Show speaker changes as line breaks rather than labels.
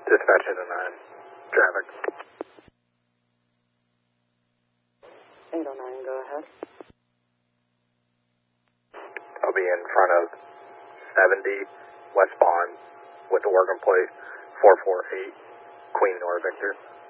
Dispatch to 9. Traffic.
809, go ahead.
I'll be in front of 70 West Bond with the working plate 448 Queen Nor Victor.